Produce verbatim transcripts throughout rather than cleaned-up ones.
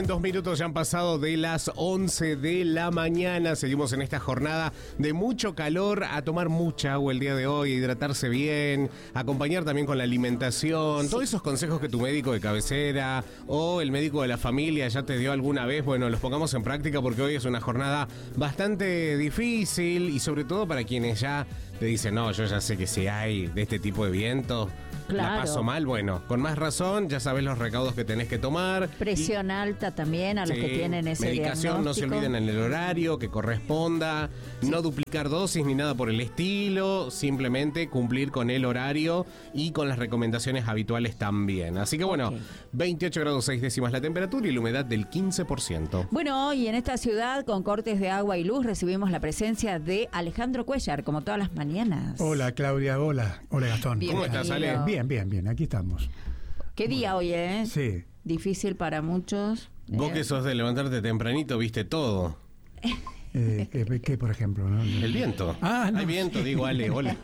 Bien, dos minutos ya han pasado de las once de la mañana. Seguimos en esta jornada de mucho calor. A tomar mucha agua el día de hoy, a hidratarse bien, acompañar también con la alimentación. Sí. Todos esos consejos que tu médico de cabecera o el médico de la familia ya te dio alguna vez, bueno, los pongamos en práctica porque hoy es una jornada bastante difícil y sobre todo para quienes ya te dicen, no, yo ya sé que si hay de este tipo de vientos, claro, la paso mal. Bueno, con más razón, ya sabes los recaudos que tenés que tomar. Presión y, alta también a los sí, que tienen ese medicación, no se olviden en el horario que corresponda, sí. No duplicar dosis ni nada por el estilo, simplemente cumplir con el horario y con las recomendaciones habituales también. Así que bueno, okay. veintiocho grados seis décimas la temperatura y la humedad del quince por ciento. Bueno, hoy en esta ciudad con cortes de agua y luz recibimos la presencia de Alejandro Cuellar, como todas las mañanas. Hola Claudia, hola, hola Gastón. ¿Cómo estás, Ale? Bien, bien, bien, aquí estamos. ¿Qué día bueno. hoy, eh? Sí. Difícil para muchos. Vos eh. que sos de levantarte tempranito, viste todo. Eh, ¿qué, ¿Qué, por ejemplo? ¿No? El viento. Ah, no. Hay viento, sí. Digo, Ale, hola.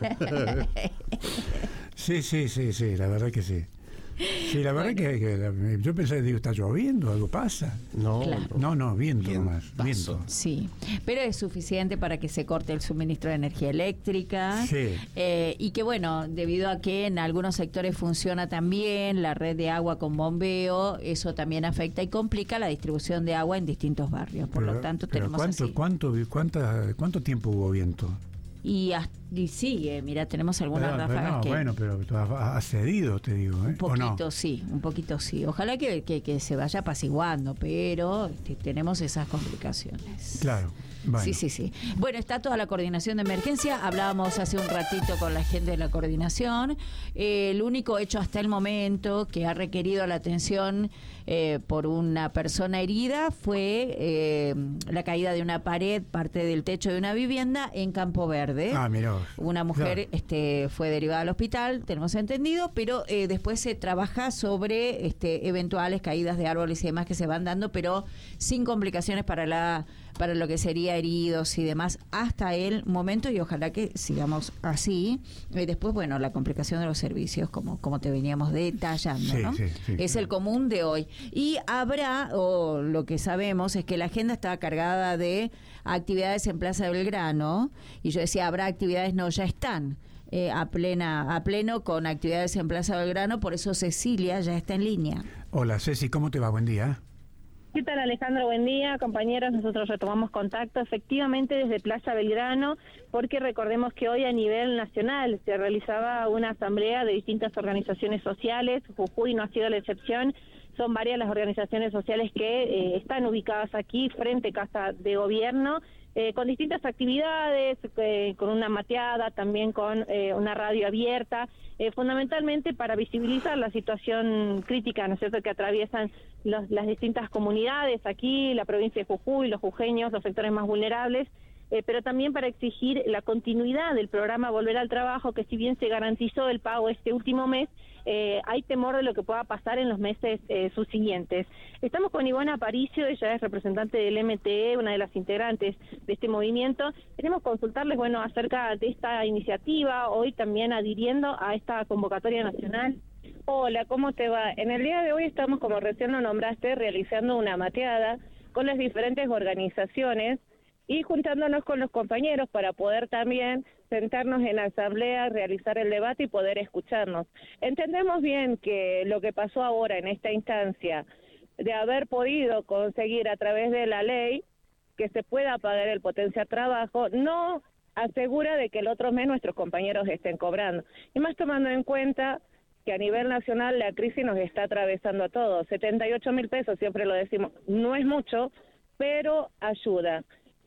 Sí, sí, sí, sí, la verdad que sí. Sí, la verdad bueno. que, que yo pensé, digo, está lloviendo, algo pasa. No, claro. no, no, viento nomás, viento. Sí, pero es suficiente para que se corte el suministro de energía eléctrica. Sí. Eh, y que bueno, debido a que en algunos sectores funciona también la red de agua con bombeo, eso también afecta y complica la distribución de agua en distintos barrios. Por pero, lo tanto, pero tenemos ¿cuánto, así. ¿cuánto, cuánta, ¿Cuánto tiempo hubo viento? Y, y sigue, mira, tenemos algunas pero, ráfagas pero no, que... Bueno, pero ha cedido, te digo, ¿eh? Un poquito no? sí, un poquito sí. Ojalá que, que, que se vaya apaciguando, pero este, tenemos esas complicaciones. Claro. Bueno. Sí, sí, sí. Bueno, está toda la coordinación de emergencia. Hablábamos hace un ratito con la gente de la coordinación. Eh, el único hecho hasta el momento que ha requerido la atención eh, por una persona herida fue eh, la caída de una pared, parte del techo de una vivienda en Campo Verde. Ah, mirá. Una mujer claro. este, fue derivada al hospital, tenemos entendido, pero eh, después se trabaja sobre este, eventuales caídas de árboles y demás que se van dando, pero sin complicaciones para la para lo que sería heridos y demás hasta el momento, y ojalá que sigamos así. Y después, bueno, la complicación de los servicios, como, como te veníamos detallando, sí, ¿no? Sí, sí, es sí. el común de hoy. Y habrá, o lo que sabemos, es que la agenda está cargada de actividades en Plaza Belgrano, y yo decía, habrá actividades, no, ya están. Eh, a plena a pleno con actividades en Plaza Belgrano, por eso Cecilia ya está en línea. Hola Ceci, ¿cómo te va? Buen día. ¿Qué tal, Alejandro? Buen día, compañeros. Nosotros retomamos contacto efectivamente desde Plaza Belgrano, porque recordemos que hoy a nivel nacional se realizaba una asamblea de distintas organizaciones sociales. Jujuy no ha sido la excepción. Son varias las organizaciones sociales que eh, están ubicadas aquí frente a Casa de Gobierno, eh, con distintas actividades, eh, con una mateada, también con eh, una radio abierta, eh, fundamentalmente para visibilizar la situación crítica, ¿no es cierto?, que atraviesan los, las distintas comunidades aquí, la provincia de Jujuy, los jujeños, los sectores más vulnerables, eh, pero también para exigir la continuidad del programa Volver al Trabajo, que si bien se garantizó el pago este último mes, eh, hay temor de lo que pueda pasar en los meses eh, subsiguientes. Estamos con Ivona Aparicio, ella es representante del M T E, una de las integrantes de este movimiento. Queremos consultarles, bueno, acerca de esta iniciativa, hoy también adhiriendo a esta convocatoria nacional. Hola, ¿cómo te va? En el día de hoy estamos, como recién lo nombraste, realizando una mateada con las diferentes organizaciones y juntándonos con los compañeros para poder también sentarnos en la asamblea, realizar el debate y poder escucharnos. Entendemos bien que lo que pasó ahora en esta instancia, de haber podido conseguir a través de la ley que se pueda pagar el potenciar trabajo, no asegura de que el otro mes nuestros compañeros estén cobrando. Y más tomando en cuenta que a nivel nacional la crisis nos está atravesando a todos. setenta y ocho mil pesos, siempre lo decimos, no es mucho, pero ayuda.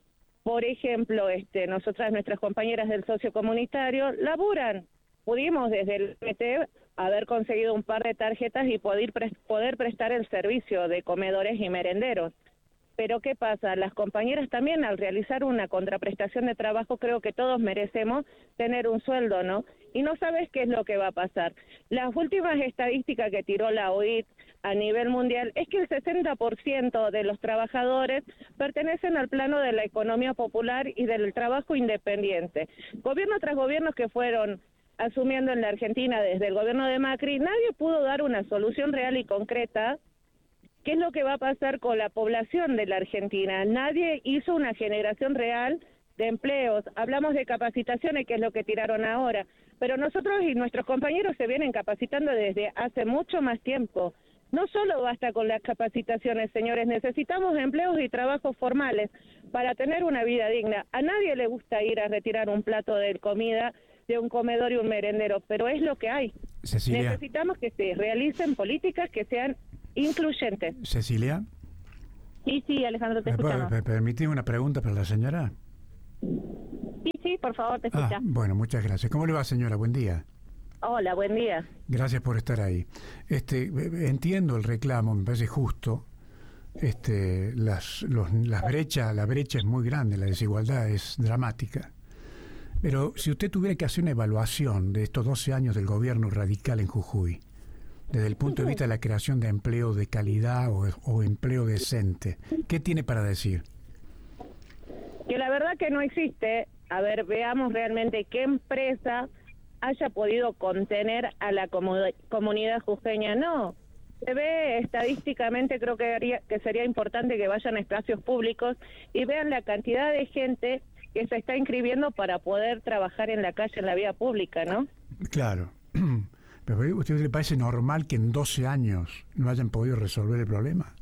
Por ejemplo, este, nosotras, nuestras compañeras del socio comunitario, laburan. Pudimos desde el M T E haber conseguido un par de tarjetas y poder, pre- poder prestar el servicio de comedores y merenderos. Pero ¿qué pasa? Las compañeras también, al realizar una contraprestación de trabajo, creo que todos merecemos tener un sueldo, ¿no? Y no sabes qué es lo que va a pasar. Las últimas estadísticas que tiró la O I T a nivel mundial es que el sesenta por ciento de los trabajadores pertenecen al plano de la economía popular y del trabajo independiente. Gobierno tras gobiernos que fueron asumiendo en la Argentina desde el gobierno de Macri, nadie pudo dar una solución real y concreta ¿qué es lo que va a pasar con la población de la Argentina? Nadie hizo una generación real de empleos. Hablamos de capacitaciones, que es lo que tiraron ahora, pero nosotros y nuestros compañeros se vienen capacitando desde hace mucho más tiempo. No solo basta con las capacitaciones, señores, necesitamos empleos y trabajos formales para tener una vida digna. A nadie le gusta ir a retirar un plato de comida de un comedor y un merendero, pero es lo que hay. Cecilia. Necesitamos que se realicen políticas que sean incluyentes. Cecilia. Sí, sí, Alejandro, te ¿Me escuchamos. puede- me permitís una pregunta para la señora? Sí, sí, por favor, te escucha. Ah, bueno, muchas gracias. ¿Cómo le va, señora? Buen día. Hola, buen día. Gracias por estar ahí. Este, eh, entiendo el reclamo, me parece justo. Este, las, los, las brechas, la brecha es muy grande, la desigualdad es dramática. Pero si usted tuviera que hacer una evaluación de estos doce años del gobierno radical en Jujuy, desde el punto de vista de la creación de empleo de calidad o, o empleo decente, ¿qué tiene para decir? Que la verdad que no existe. A ver, veamos realmente qué empresa haya podido contener a la comu- comunidad jujeña. No, se ve estadísticamente, creo que, haría, que sería importante que vayan a espacios públicos y vean la cantidad de gente que se está inscribiendo para poder trabajar en la calle, en la vía pública, ¿no? Claro. ¿Pero a usted le parece normal que en doce años no hayan podido resolver el problema?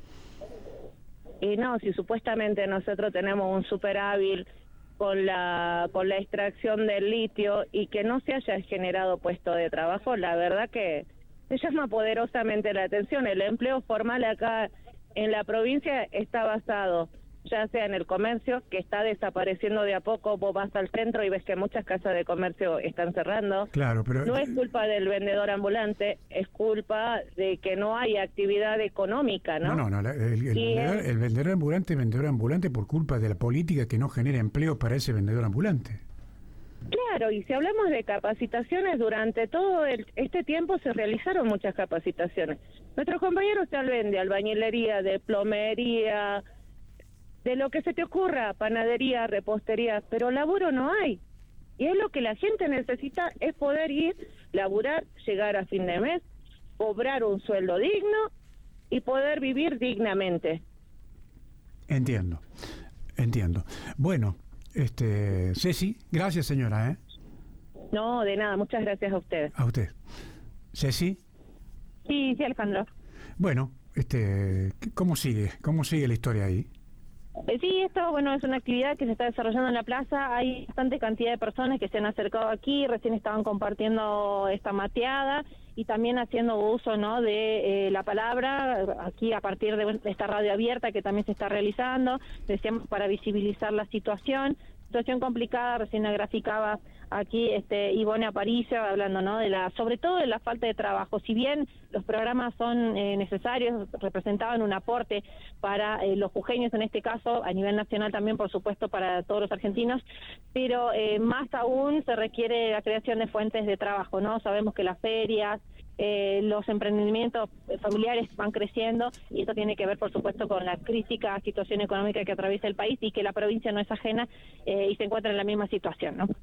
Y no, si supuestamente nosotros tenemos un superávit con la con la extracción del litio y que no se haya generado puesto de trabajo, la verdad que me llama poderosamente la atención. El empleo formal acá en la provincia está basado ya sea en el comercio, que está desapareciendo de a poco. Vos vas al centro y ves que muchas casas de comercio están cerrando. Claro, pero No es culpa del vendedor ambulante, es culpa de que no hay actividad económica, ¿no? No, no, no la- el, el Y vendedor, es- el vendedor ambulante es vendedor ambulante por culpa de la política que no genera empleo para ese vendedor ambulante. Claro, y si hablamos de capacitaciones, durante todo el- este tiempo se realizaron muchas capacitaciones. Nuestros compañeros se venden de albañilería, de plomería, de lo que se te ocurra, panadería, repostería, pero laburo no hay. Y es lo que la gente necesita, es poder ir, laburar, llegar a fin de mes, cobrar un sueldo digno y poder vivir dignamente. Entiendo, entiendo. Bueno, este, Ceci, gracias señora, ¿eh? No, de nada, muchas gracias a ustedes. A usted. Ceci, Sí, sí, Alejandro. bueno, este, ¿cómo sigue? ¿Cómo sigue la historia ahí? Eh, Sí, esto bueno es una actividad que se está desarrollando en la plaza. Hay bastante cantidad de personas que se han acercado aquí, recién estaban compartiendo esta mateada y también haciendo uso, ¿no?, de eh, la palabra aquí a partir de esta radio abierta que también se está realizando, decíamos, para visibilizar la situación. Situación complicada, recién la graficaba aquí este Ivone Aparicio hablando, ¿no?, de la, sobre todo de la falta de trabajo. Si bien los programas son eh, necesarios, representaban un aporte para eh, los jujeños en este caso, a nivel nacional también, por supuesto, para todos los argentinos, pero eh, más aún se requiere la creación de fuentes de trabajo, ¿no? Sabemos que las ferias, eh, los emprendimientos familiares van creciendo y esto tiene que ver, por supuesto, con la crítica situación económica que atraviesa el país y que la provincia no es ajena eh, y se encuentra en la misma situación, ¿no?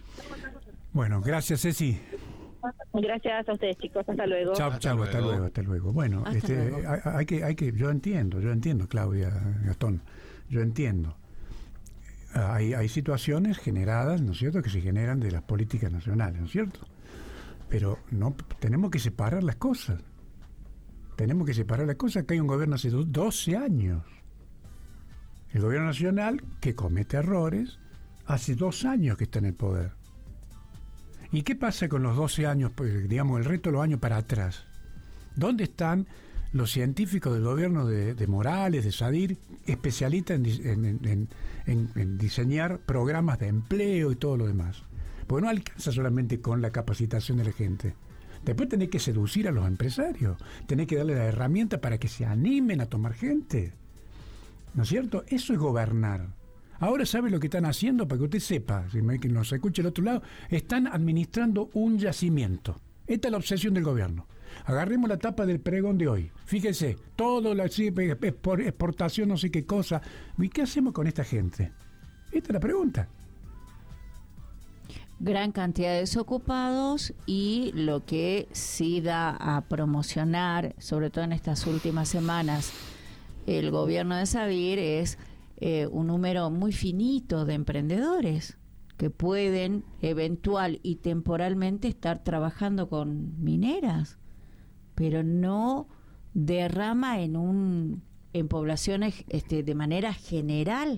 Bueno, gracias Ceci. Gracias a ustedes, chicos. Hasta luego. Chao, Hasta chao, hasta luego. luego, hasta luego. Bueno, Hasta este, luego. hay, hay que, hay que, yo entiendo, yo entiendo, Claudia, Gastón, yo entiendo. Hay, hay situaciones generadas, ¿no es cierto?, que se generan de las políticas nacionales, ¿no es cierto? Pero no tenemos que separar las cosas. Tenemos que separar las cosas. Acá hay un gobierno hace do- doce años. El gobierno nacional, que comete errores, hace dos años que está en el poder. ¿Y qué pasa con los doce años, pues, digamos, el resto de los años para atrás? ¿Dónde están los científicos del gobierno de, de Morales, de Sadir, especialistas en, dis- en- en- en- en diseñar programas de empleo y todo lo demás? Porque no alcanza solamente con la capacitación de la gente. Después tenés que seducir a los empresarios, tenés que darle la herramienta para que se animen a tomar gente. ¿No es cierto? Eso es gobernar. Ahora, ¿sabe lo que están haciendo? Para que usted sepa, si me, que nos escuche el otro lado, están administrando un yacimiento. Esta es la obsesión del gobierno. Agarremos la tapa del pregón de hoy. Fíjese, todo la sí, expor- exportación, no sé qué cosa. ¿Y qué hacemos con esta gente? Esta es la pregunta. gran cantidad de desocupados, y lo que sí da a promocionar, sobre todo en estas últimas semanas, el gobierno de Sabil es eh, un número muy finito de emprendedores que pueden eventual y temporalmente estar trabajando con mineras, pero no derrama en un en poblaciones este, de manera general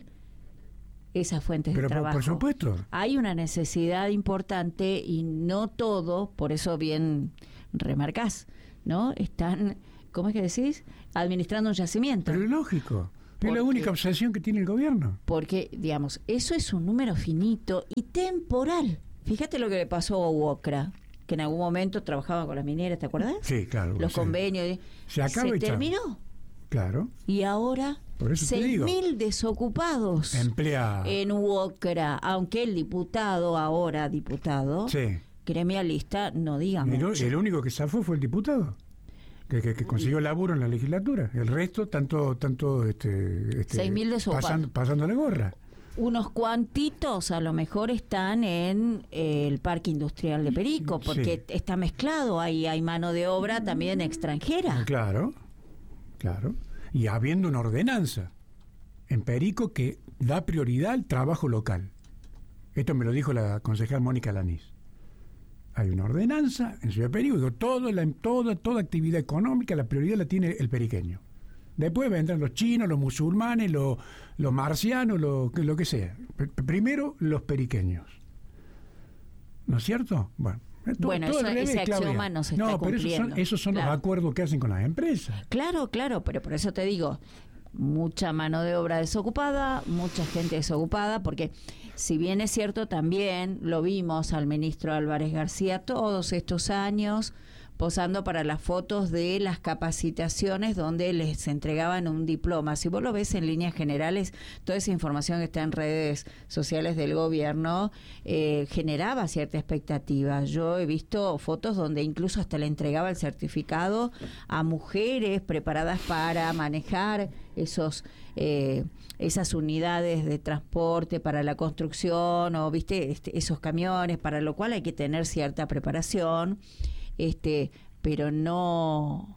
esas fuentes Pero de por, trabajo. por supuesto. Hay una necesidad importante y no todo, por eso bien remarcás, ¿no? Están, ¿cómo es que decís? Administrando un yacimiento. Pero es lógico. Es la Porque- única obsesión que tiene el gobierno. Porque, digamos, eso es un número finito y temporal. Fíjate lo que le pasó a Uocra, que en algún momento trabajaba con las mineras, ¿te acuerdas? Sí, claro. Los sí. convenios. Se acaba y chao. terminó. Claro. Y ahora, Por eso te seis digo. mil desocupados Empleado. en Uocra, aunque el diputado, ahora diputado, Sí. gremialista, no diga El, mucho. el único que zafó fue el diputado. Que, que, que consiguió laburo en la legislatura. El resto, tanto, tanto este, este, seis mil desocupados. pasando, pasando la gorra. Unos cuantitos a lo mejor están en eh, el parque industrial de Perico, porque Sí. está mezclado, ahí hay mano de obra también extranjera. Claro, claro. Y habiendo una ordenanza en Perico que da prioridad al trabajo local. Esto me lo dijo la concejal Mónica Lanís. Hay una ordenanza en Ciudad de Perico, digo, todo la, toda, toda actividad económica, la prioridad la tiene el periqueño. Después vendrán los chinos, los musulmanes, los, los marcianos, lo, lo que sea. P- primero los periqueños. ¿No es cierto? Bueno, todo, Bueno, todo eso- al revés, ese Claudia. axioma no se está No, pero esos son, cumpliendo. esos son Claro. los acuerdos que hacen con las empresas. Claro, claro, pero por eso te digo, mucha mano de obra desocupada, mucha gente desocupada, porque si bien es cierto, también lo vimos al ministro Álvarez García todos estos años posando para las fotos de las capacitaciones donde les entregaban un diploma. Si vos lo ves en líneas generales, toda esa información que está en redes sociales del gobierno eh, generaba cierta expectativa. Yo he visto fotos donde incluso hasta le entregaba el certificado a mujeres preparadas para manejar esos eh, esas unidades de transporte para la construcción o viste este, esos camiones, para lo cual hay que tener cierta preparación. Este, pero no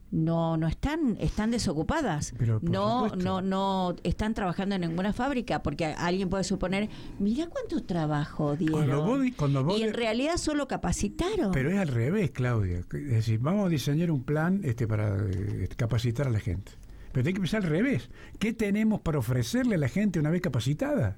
no no están están desocupadas. Pero, por no supuesto. no no están trabajando en ninguna fábrica, porque alguien puede suponer, mira cuánto trabajo dieron. Cuando vos di- cuando vos y en de- realidad solo capacitaron. Pero es al revés, Claudia. Es decir, vamos a diseñar un plan este, para eh, capacitar a la gente. Pero tiene que empezar al revés. ¿Qué tenemos para ofrecerle a la gente una vez capacitada?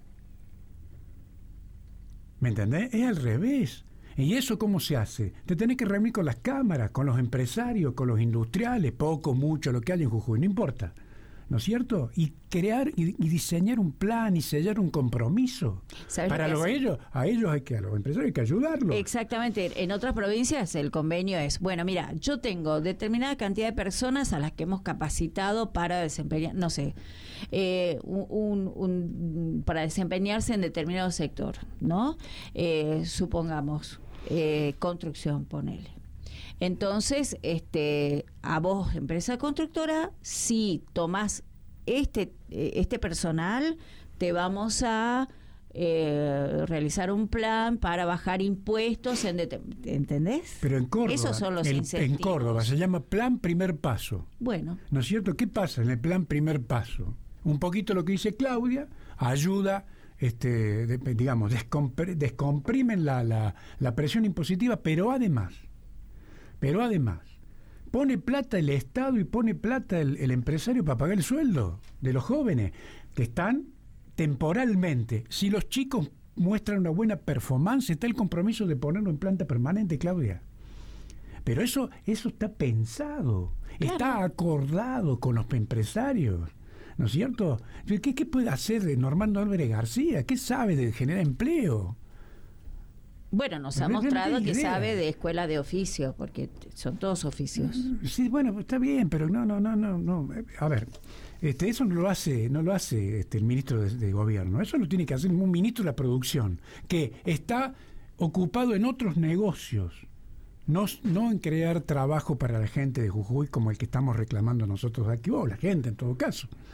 ¿Me entendés? Es al revés. ¿Y eso cómo se hace? Te tenés que reunir con las cámaras, con los empresarios, con los industriales, poco, mucho, lo que haya en Jujuy, no importa. ¿No es cierto? Y crear y, y diseñar un plan y sellar un compromiso. ¿Sabes Para lo que lo, hace? ellos, a ellos hay que, a los empresarios hay que ayudarlos. Exactamente. En otras provincias el convenio es, bueno, mira, yo tengo determinada cantidad de personas a las que hemos capacitado para desempeñar, no sé, eh, un, un- un- para desempeñarse en determinado sector, ¿no? Eh, supongamos, eh, construcción, ponele. Entonces, este, a vos, empresa constructora, si tomás este, eh, este personal, te vamos a eh, realizar un plan para bajar impuestos, en det- ¿entendés? Pero en Córdoba, Esos son los el- en incentivos. Córdoba se llama Plan Primer Paso. Bueno, ¿No es cierto? ¿Qué pasa en el Plan Primer Paso? Un poquito lo que dice Claudia, ayuda, este, de- digamos, descompre- descomprimen la, la, la presión impositiva, pero además, pero además, pone plata el Estado y pone plata el, el empresario para pagar el sueldo de los jóvenes que están temporalmente. Si los chicos muestran una buena performance, está el compromiso de ponerlo en planta permanente, Claudia. Pero eso, eso está pensado, Claro. está acordado con los empresarios, ¿no es cierto? ¿Qué, qué puede hacer Normando Álvarez García? ¿Qué sabe de generar empleo? bueno, nos ha No, no mostrado tengo que idea. sabe de escuela de oficio, porque t- son todos oficios. Sí, bueno, está bien, pero no, no, no, no, no. A ver, este, eso no lo hace, no lo hace este, el ministro de, de gobierno. Eso lo tiene que hacer un ministro de la producción, que está ocupado en otros negocios, no, no en crear trabajo para la gente de Jujuy como el que estamos reclamando nosotros aquí, o la gente en todo caso.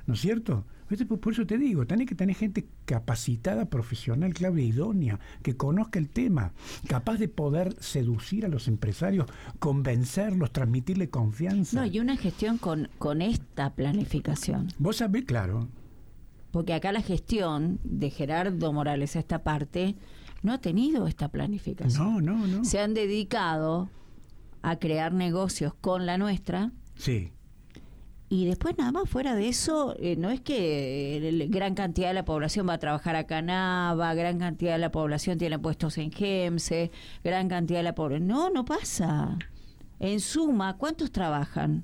¿no es cierto? Por eso te digo, tenés que tener gente capacitada, profesional, Claudia, idónea, que conozca el tema, capaz de poder seducir a los empresarios, convencerlos, transmitirle confianza. No, y una gestión con, con esta planificación. Vos sabés, claro. Porque acá la gestión de Gerardo Morales, esta parte, no ha tenido esta planificación. No, no, no. Se han dedicado a crear negocios con la nuestra. Sí. Y después nada más fuera de eso, eh, no es que eh, gran cantidad de la población va a trabajar acá en Nava, gran cantidad de la población tiene puestos en GEMSE, gran cantidad de la población... No, no pasa. En suma, ¿cuántos trabajan?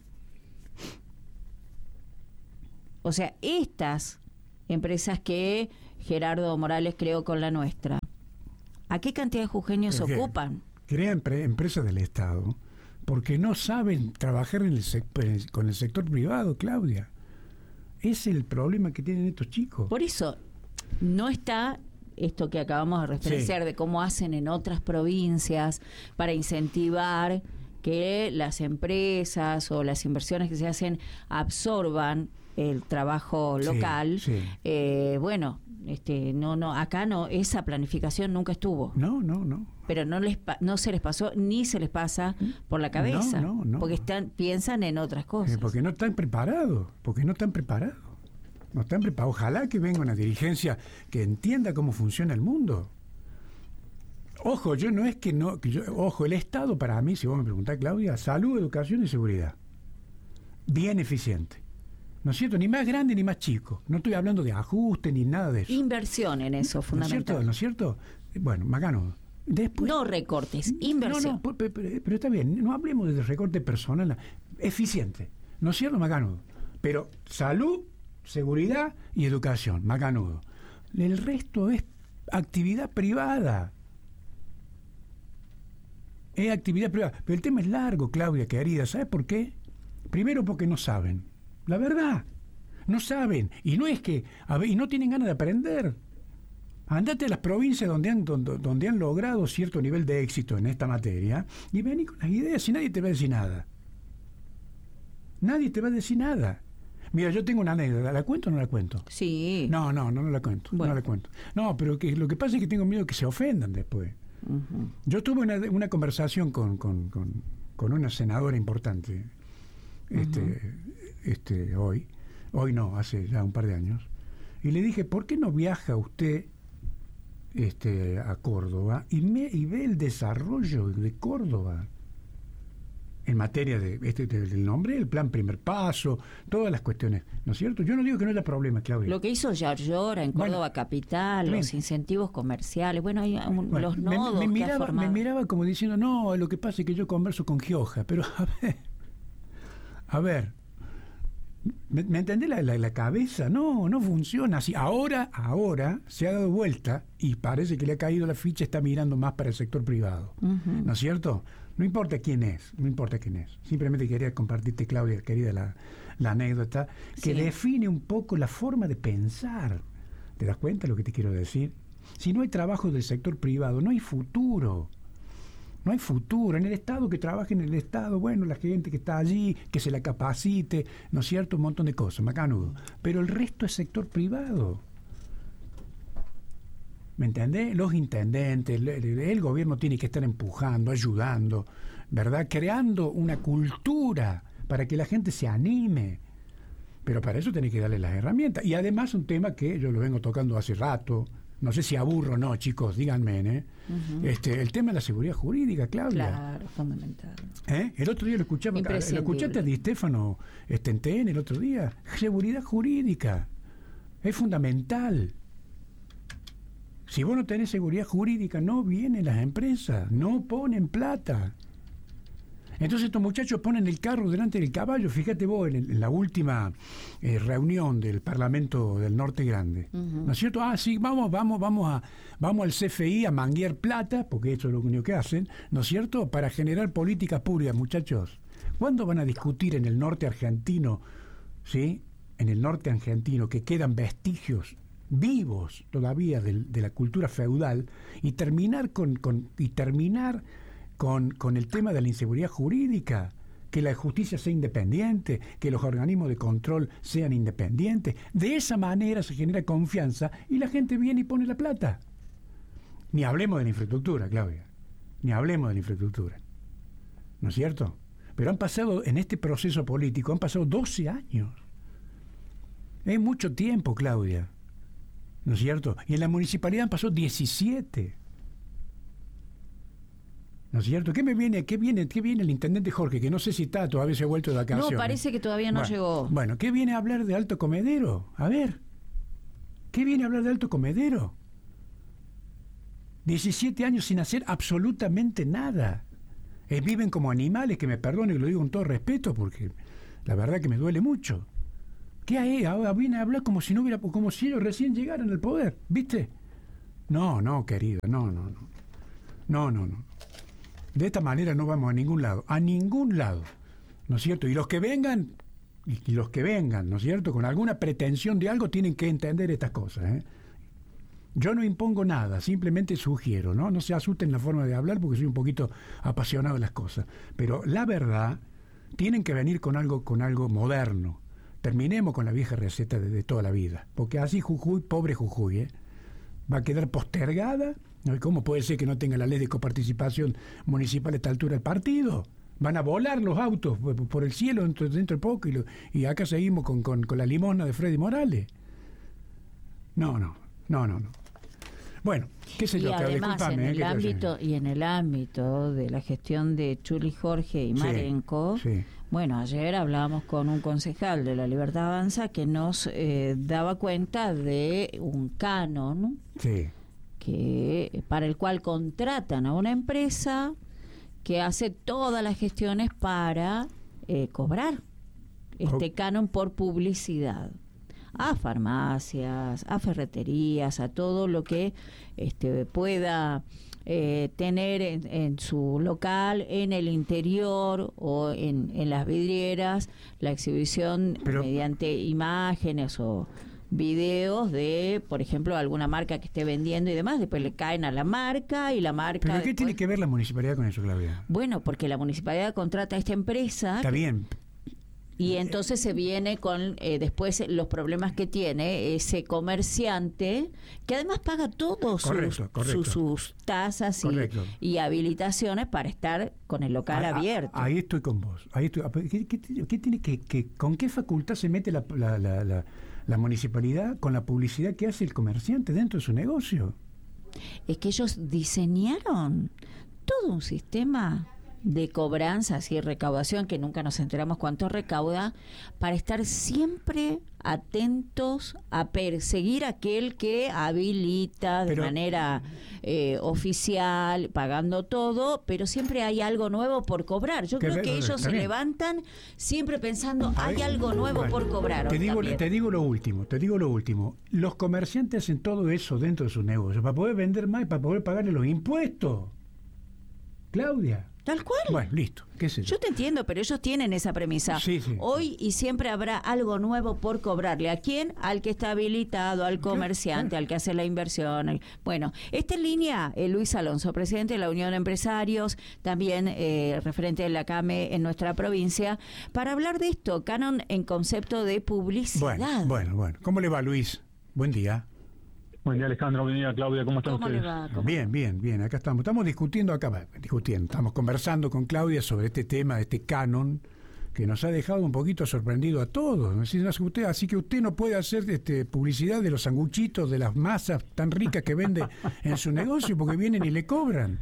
O sea, estas empresas que Gerardo Morales creó con la nuestra, ¿a qué cantidad de jujeños se ocupan? Crea empre- empresas del Estado porque no saben trabajar en el sec- con el sector privado, Claudia. Ese es el problema que tienen estos chicos. Por eso, no está esto que acabamos de referenciar, sí, de cómo hacen en otras provincias para incentivar que las empresas o las inversiones que se hacen absorban el trabajo local. Sí, sí. Eh, bueno, este, no, no, acá no, esa planificación nunca estuvo. No, no, no. Pero no les pa- no se les pasó ni se les pasa por la cabeza, no, no, no. porque están piensan en otras cosas. Eh, porque no están preparados, porque no están preparados. No están preparados. Ojalá que venga una dirigencia que entienda cómo funciona el mundo. Ojo, yo no es que no, que yo, ojo, el Estado para mí, si vos me preguntás, Claudia, salud, educación y seguridad. Bien eficiente. ¿No es cierto? Ni más grande ni más chico. No estoy hablando de ajuste ni nada de eso. Inversión en eso, ¿No es fundamental. cierto? ¿No es cierto? Bueno, Macano. Después, no recortes, inversión. No, no, pero, pero, pero está bien, no hablemos de recorte personal, eficiente, ¿no es cierto, Macanudo? Pero salud, seguridad y educación, Macanudo. El resto es actividad privada. Es actividad privada. Pero el tema es largo, Claudia, querida. ¿Sabes por qué? Primero porque no saben. La verdad. No saben. Y no es que... A ver, y no tienen ganas de aprender. Andate a las provincias donde han, donde, donde han logrado cierto nivel de éxito en esta materia y vení con las ideas y nadie te va a decir nada. Nadie te va a decir nada. Mira, yo tengo una anécdota. ¿La cuento o no la cuento? Sí. No, no, no, no la cuento. Bueno. No la cuento. No, pero que, lo que pasa es que tengo miedo que se ofendan después. Uh-huh. Yo tuve una, una conversación con, con, con, con una senadora importante este, uh-huh. este, hoy. Hoy no, hace ya un par de años. Y le dije, ¿por qué no viaja usted este, a Córdoba y, me, y ve el desarrollo de Córdoba en materia de este del nombre, el plan Primer Paso, todas las cuestiones, ¿no es cierto? Yo no digo que no haya problemas, Claudia. Lo que hizo Yarlora en Córdoba bueno, capital, bien. Los incentivos comerciales, bueno, hay un, bueno, los nodos me, me, miraba, que ha formado. Me miraba como diciendo, no, lo que pasa es que yo converso con Gioja, pero a ver, a ver, ¿Me, ¿Me entendés la, la, la cabeza? No, no funciona así. Ahora, ahora se ha dado vuelta y parece que le ha caído la ficha, está mirando más para el sector privado. Uh-huh. ¿No es cierto? No importa quién es, no importa quién es. Simplemente quería compartirte, Claudia, querida, la, la anécdota que sí. define un poco la forma de pensar. ¿Te das cuenta de lo que te quiero decir? Si no hay trabajo del sector privado, no hay futuro. No hay futuro. En el Estado, que trabaje en el Estado, bueno, la gente que está allí, que se la capacite, ¿no es cierto? Un montón de cosas, macanudo. Pero el resto es sector privado. ¿Me entendés? Los intendentes, el, el, el gobierno tiene que estar empujando, ayudando, ¿verdad? Creando una cultura para que la gente se anime. Pero para eso tiene que darle las herramientas. Y además un tema que yo lo vengo tocando hace rato, no sé si aburro o no, chicos, díganme, ¿eh? Uh-huh. Este, el tema de la seguridad jurídica, Claudia. Claro, fundamental. ¿Eh? El otro día lo escuchaba, lo escuchaste a Di Stefano este, en T N el otro día. Seguridad jurídica. Es fundamental. Si vos no tenés seguridad jurídica, no vienen las empresas, no ponen plata. Entonces estos muchachos ponen el carro delante del caballo. Fíjate vos en, en la última eh, reunión del Parlamento del Norte Grande, uh-huh. ¿no es cierto? Ah, sí, vamos, vamos, vamos a, vamos al C F I a manguear plata, porque eso es lo único que hacen, ¿no es cierto? Para generar políticas públicas, muchachos. ¿Cuándo van a discutir en el norte argentino, sí, en el norte argentino, que quedan vestigios vivos todavía de, de la cultura feudal y terminar con, con y terminar Con, con el tema de la inseguridad jurídica, que la justicia sea independiente, que los organismos de control sean independientes. De esa manera se genera confianza y la gente viene y pone la plata. Ni hablemos de la infraestructura, Claudia. Ni hablemos de la infraestructura. ¿No es cierto? Pero han pasado, en este proceso político, han pasado doce años. Es mucho tiempo, Claudia. ¿No es cierto? Y en la municipalidad han pasado diecisiete. ¿No es cierto? ¿Qué me viene, qué viene, qué viene el intendente Jorge, que no sé si está, todavía se ha vuelto de vacaciones? No, parece que todavía no bueno, llegó. Bueno, ¿qué viene a hablar de Alto Comedero? A ver, ¿qué viene a hablar de Alto Comedero? diecisiete años sin hacer absolutamente nada. Eh, viven como animales, que me perdone y lo digo con todo respeto, porque la verdad que me duele mucho. ¿Qué hay? Ahora viene a hablar como si no hubiera, como si ellos recién llegaran al poder, ¿viste? No, no, querido, no, no, no. No, no, no. De esta manera no vamos a ningún lado, a ningún lado, ¿no es cierto? Y los que vengan, y, y los que vengan, ¿no es cierto?, con alguna pretensión de algo, tienen que entender estas cosas, ¿eh? Yo no impongo nada, simplemente sugiero, ¿no? No se asusten la forma de hablar porque soy un poquito apasionado de las cosas. Pero la verdad, tienen que venir con algo, con algo moderno. Terminemos con la vieja receta de, de toda la vida. Porque así Jujuy, pobre Jujuy, ¿eh? Va a quedar postergada. ¿Cómo puede ser que no tenga la ley de coparticipación municipal a esta altura del partido? Van a volar los autos por el cielo dentro, dentro de poco y, lo, y acá seguimos con, con, con la limosna de Freddy Morales. No, no, no, no, no. Bueno, qué sé y yo, además, discúlpame. en Eh, el que ámbito, y en el ámbito de la gestión de Chuli Jorge y Marenco, sí, sí. Bueno, ayer hablábamos con un concejal de La Libertad Avanza que nos eh, daba cuenta de un canon sí. que para el cual contratan a una empresa que hace todas las gestiones para eh, cobrar este Oh. canon por publicidad a farmacias, a ferreterías, a todo lo que este, pueda eh, tener en, en su local, en el interior o en, en las vidrieras, la exhibición Pero, mediante imágenes o videos de, por ejemplo, alguna marca que esté vendiendo y demás, después le caen a la marca y la marca... ¿Pero qué después... tiene que ver la municipalidad con eso, Claudia? Bueno, porque la municipalidad contrata a esta empresa... Está bien. Y entonces se viene con eh, después los problemas que tiene ese comerciante, que además paga todos sus, Correcto, correcto. sus, sus tasas Correcto. y, y habilitaciones para estar con el local Ah, ah, abierto. Ahí estoy con vos. Ahí estoy. ¿Qué, qué, qué tiene que, que, ¿Con qué facultad se mete la, la, la, la, la municipalidad con la publicidad que hace el comerciante dentro de su negocio? Es que ellos diseñaron todo un sistema de cobranzas y recaudación, que nunca nos enteramos cuánto recauda, para estar siempre atentos a perseguir a aquel que habilita de Pero, manera eh, oficial, pagando todo, pero siempre hay algo nuevo por cobrar. Yo Que creo ve- que ellos está se bien. levantan siempre pensando, A hay ver, algo nuevo bueno, por cobrar. Te hoy digo, también. te digo lo último, te digo lo último. Los comerciantes hacen todo eso dentro de sus negocios para poder vender más y para poder pagarle los impuestos. Claudia. Tal cual. Bueno, listo. ¿Qué sé yo? Yo te entiendo, pero ellos tienen esa premisa. Sí, sí. Hoy y siempre habrá algo nuevo por cobrarle. ¿A quién? Al que está habilitado, al comerciante, claro. al que hace la inversión. al- Bueno, esta en línea, eh, Luis Alonso, presidente de la Unión de Empresarios, también eh, referente de la CAME en nuestra provincia, para hablar de esto, canon en concepto de publicidad. Bueno, bueno, bueno. ¿Cómo le va, Luis? Buen día. Buen día, Alejandro. Buen día, Claudia. ¿Cómo están ¿Cómo le ustedes? va? ¿Cómo- Bien, bien, bien. Acá estamos. Estamos discutiendo acá, va, discutiendo. Estamos conversando con Claudia sobre este tema, este canon, que nos ha dejado un poquito sorprendido a todos. Así, no, usted, así que usted no puede hacer este, publicidad de los sanguchitos, de las masas tan ricas que vende en su negocio, porque vienen y le cobran.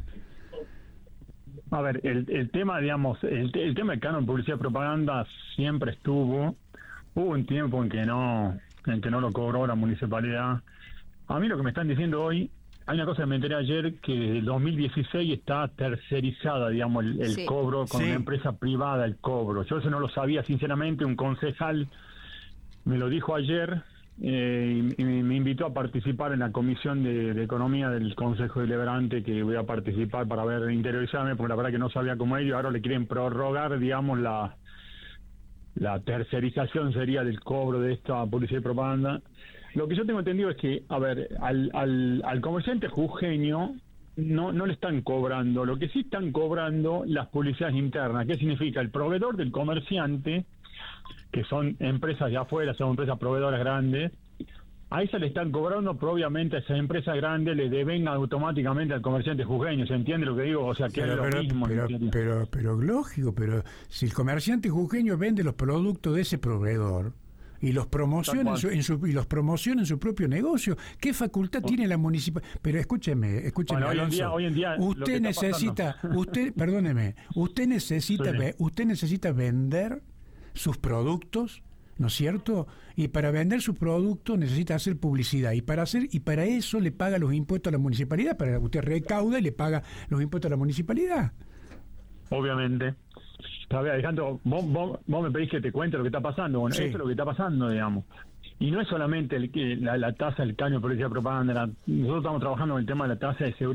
A ver, el, el tema, digamos, el, el tema del canon publicidad y propaganda siempre estuvo. Hubo un tiempo en que no, en que no lo cobró la municipalidad. A mí lo que me están diciendo hoy, hay una cosa que me enteré ayer, que desde el dos mil dieciséis está tercerizada, digamos, el, el Sí. cobro con Sí. una empresa privada, el cobro. Yo eso no lo sabía, sinceramente. Un concejal me lo dijo ayer eh, y, y me invitó a participar en la comisión de, de economía del Consejo Deliberante, que voy a participar para ver, interiorizarme, porque la verdad que no sabía cómo ellos ahora le quieren prorrogar, digamos, la la tercerización sería del cobro de esta publicidad y propaganda. Lo que yo tengo entendido es que, a ver, al, al, al comerciante jujeño no, no le están cobrando. Lo que sí están cobrando las publicidades internas. ¿Qué significa? El proveedor del comerciante, que son empresas de afuera, son empresas proveedoras grandes, a esa le están cobrando, pero obviamente a esas empresas grandes le deben automáticamente al comerciante jujeño. ¿Se entiende lo que digo? O sea, que pero, es lo pero, mismo. Pero, pero, pero, pero lógico, pero si el comerciante jujeño vende los productos de ese proveedor y los promociona en su, en su, y los promociona en su propio negocio, ¿qué facultad oh. tiene la municipalidad? Pero escúcheme, escúcheme, bueno, Alonso, hoy en día, hoy en día usted necesita, usted, perdóneme, usted necesita, sí. usted necesita vender sus productos, ¿no es cierto? Y para vender sus productos necesita hacer publicidad, y para hacer y para eso le paga los impuestos a la municipalidad, para que usted recauda y le paga los impuestos a la municipalidad. Obviamente. A ver, Alejandro, vos, vos, vos me pedís que te cuente lo que está pasando. Bueno, sí. Eso es lo que está pasando, digamos. Y no es solamente el, la, la tasa del caño de publicidad propaganda. La, nosotros estamos trabajando en el tema de la tasa de seguridad.